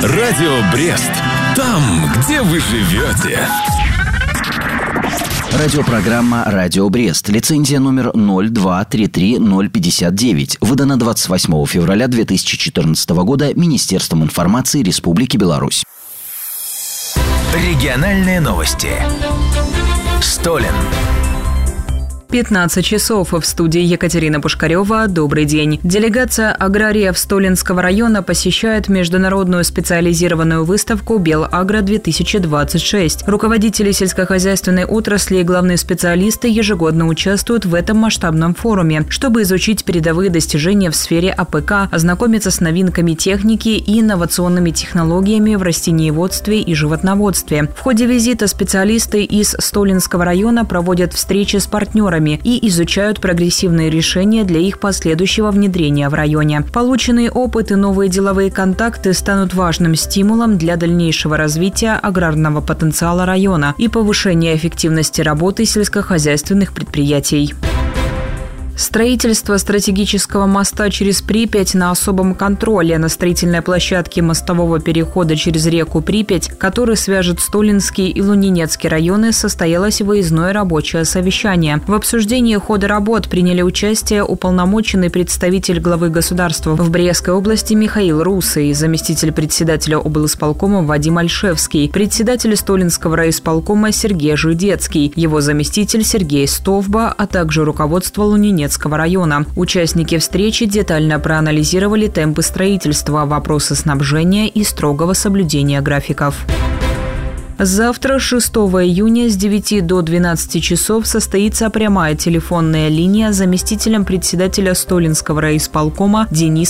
Радио Брест. Там, где вы живете. Радиопрограмма «Радио Брест». Лицензия номер 0233059. Выдана 28 февраля 2014 года Министерством информации Республики Беларусь. Региональные новости. Столин. 15 часов. В студии Екатерина Пушкарева. Добрый день. Делегация аграриев Столинского района посещает международную специализированную выставку «Белагро-2026». Руководители сельскохозяйственной отрасли и главные специалисты ежегодно участвуют в этом масштабном форуме, чтобы изучить передовые достижения в сфере АПК, ознакомиться с новинками техники и инновационными технологиями в растениеводстве и животноводстве. В ходе визита специалисты из Столинского района проводят встречи с партнерами и изучают прогрессивные решения для их последующего внедрения в районе. Полученный опыт и новые деловые контакты станут важным стимулом для дальнейшего развития аграрного потенциала района и повышения эффективности работы сельскохозяйственных предприятий. Строительство стратегического моста через Припять на особом контроле на строительной площадке мостового перехода через реку Припять, который свяжет Столинский и Лунинецкий районы, состоялось выездное рабочее совещание. В обсуждении хода работ приняли участие уполномоченный представитель главы государства в Брестской области Михаил Русый, заместитель председателя облисполкома Вадим Альшевский, председатель Столинского райисполкома Сергей Жидецкий, его заместитель Сергей Стовба, а также руководство Лунинецкого района. Участники встречи детально проанализировали темпы строительства, вопросы снабжения и строгого соблюдения графиков. Завтра, 6 июня, с 9 до 12 часов состоится прямая телефонная линия с заместителем председателя Столинского райисполкома Денисом